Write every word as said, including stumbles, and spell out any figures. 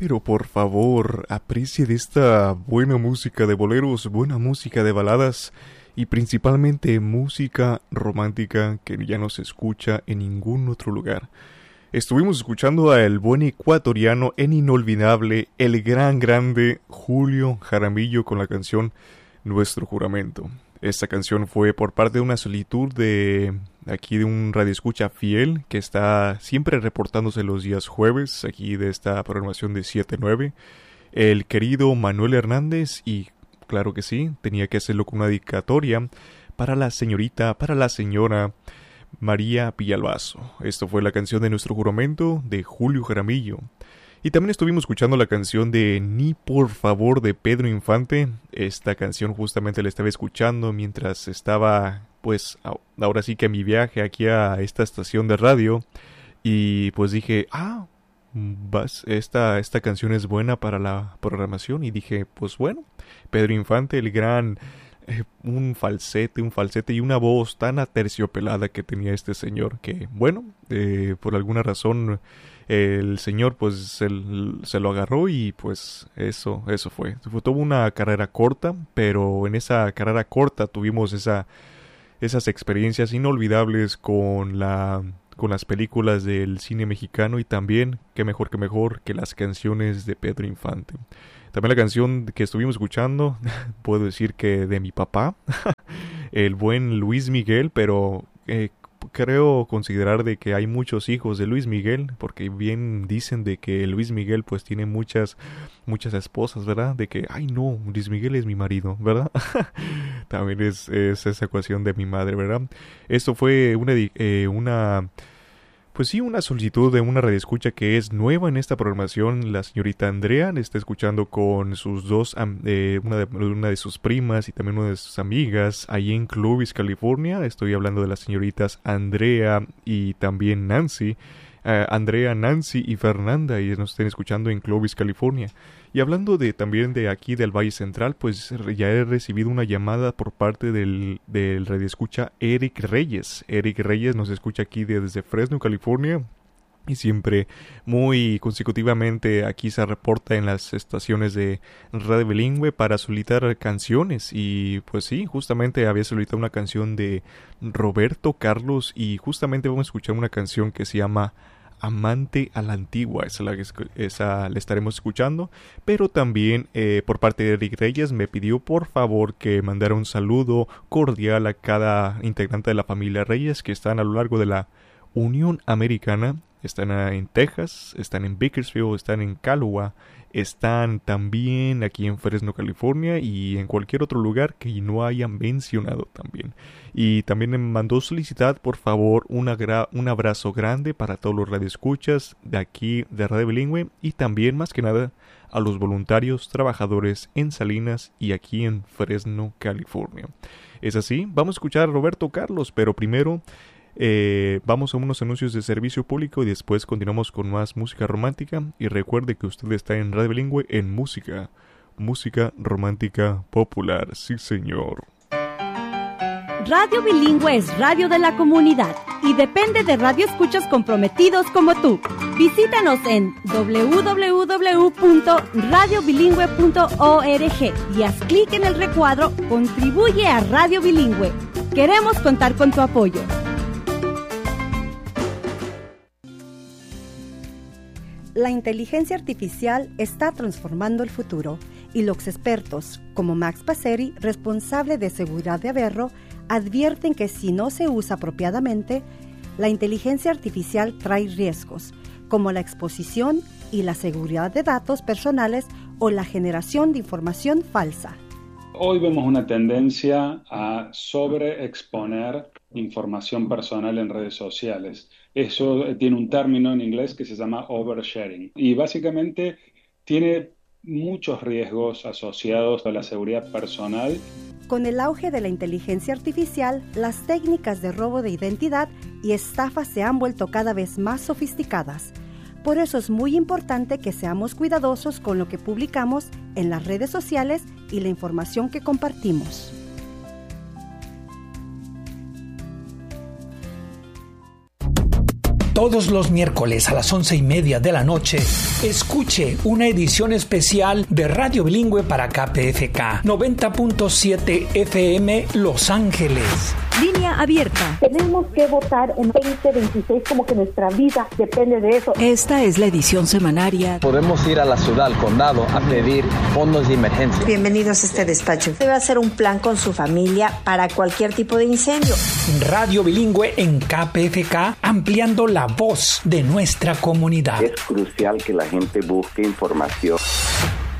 Pero por favor, aprecie de esta buena música de boleros, buena música de baladas y principalmente música romántica que ya no se escucha en ningún otro lugar. Estuvimos escuchando al buen ecuatoriano en inolvidable, el gran grande Julio Jaramillo con la canción Nuestro Juramento. Esta canción fue por parte de una solicitud de aquí de un radioescucha fiel que está siempre reportándose los días jueves aquí de esta programación de siete nueve, el querido Manuel Hernández, y claro que sí, tenía que hacerlo con una dedicatoria para la señorita, para la señora María Villalbazo. Esto fue la canción de Nuestro Juramento de Julio Jaramillo. Y también estuvimos escuchando la canción de Ni por favor de Pedro Infante. Esta canción justamente la estaba escuchando mientras estaba, pues, ahora sí que en mi viaje aquí a esta estación de radio. Y pues dije, ah, vas, esta, esta canción es buena para la programación. Y dije, pues bueno, Pedro Infante, el gran, eh, un falsete, un falsete y una voz tan aterciopelada que tenía este señor. Que bueno, eh, por alguna razón el señor pues se, se lo agarró y pues eso, eso fue. Tuvo una carrera corta, pero en esa carrera corta tuvimos esa, esas experiencias inolvidables con la, con las películas del cine mexicano y también, qué mejor que mejor, que las canciones de Pedro Infante. También la canción que estuvimos escuchando, puedo decir que de mi papá, el buen Luis Miguel, pero eh, creo considerar de que hay muchos hijos de Luis Miguel, porque bien dicen de que Luis Miguel pues tiene muchas muchas esposas, ¿verdad? De que, ay no, Luis Miguel es mi marido, ¿verdad? También es, es esa ecuación de mi madre, ¿verdad? Esto fue una, eh, una pues sí, una solicitud de una radioescucha que es nueva en esta programación. La señorita Andrea le está escuchando con sus dos, eh, una, de, una de sus primas y también una de sus amigas ahí en Clovis, California. Estoy hablando de las señoritas Andrea y también Nancy. Uh, Andrea, Nancy y Fernanda, y nos estén escuchando en Clovis, California. Y hablando de también de aquí del Valle Central, pues ya he recibido una llamada por parte del, del radioescucha Eric Reyes. Eric Reyes nos escucha aquí desde Fresno, California, y siempre muy consecutivamente aquí se reporta en las estaciones de Radio Bilingüe para solicitar canciones. Y pues sí, justamente había solicitado una canción de Roberto Carlos y justamente vamos a escuchar una canción que se llama Amante a la Antigua. Esa la, esa la estaremos escuchando, pero también eh, por parte de Eric Reyes me pidió por favor que mandara un saludo cordial a cada integrante de la familia Reyes que están a lo largo de la Unión Americana. Están en Texas, están en Bakersfield, están en Callaway, están también aquí en Fresno, California y en cualquier otro lugar que no hayan mencionado también. Y también me mandó solicitar, por favor, una gra- un abrazo grande para todos los radioescuchas de aquí de Radio Bilingüe y también, más que nada, a los voluntarios trabajadores en Salinas y aquí en Fresno, California. Es así, vamos a escuchar a Roberto Carlos, pero primero Eh, vamos a unos anuncios de servicio público y después continuamos con más música romántica. Y recuerde que usted está en Radio Bilingüe en música, música romántica popular, sí señor. Radio Bilingüe es radio de la comunidad y depende de radioescuchas comprometidos como tú. Visítanos en doble u doble u doble u punto radio bilingüe punto org y haz clic en el recuadro Contribuye a Radio Bilingüe. Queremos contar con tu apoyo. La inteligencia artificial está transformando el futuro y los expertos, como Max Passeri, responsable de seguridad de Averro, advierten que si no se usa apropiadamente, la inteligencia artificial trae riesgos, como la exposición y la seguridad de datos personales o la generación de información falsa. Hoy vemos una tendencia a sobreexponer información personal en redes sociales. Eso tiene un término en inglés que se llama oversharing y básicamente tiene muchos riesgos asociados a la seguridad personal. Con el auge de la inteligencia artificial, las técnicas de robo de identidad y estafas se han vuelto cada vez más sofisticadas. Por eso es muy importante que seamos cuidadosos con lo que publicamos en las redes sociales y la información que compartimos. Todos los miércoles a las once y media de la noche, escuche una edición especial de Radio Bilingüe para K P F K noventa punto siete F M Los Ángeles. Línea abierta. Tenemos que votar en veinte veintiséis, como que nuestra vida depende de eso. Esta es la edición semanaria. Podemos ir a la ciudad, al condado, a pedir fondos de emergencia. Bienvenidos a este despacho. Debe hacer un plan con su familia para cualquier tipo de incendio. Radio Bilingüe en K P F K, ampliando la voz de nuestra comunidad. Es crucial que la gente busque información.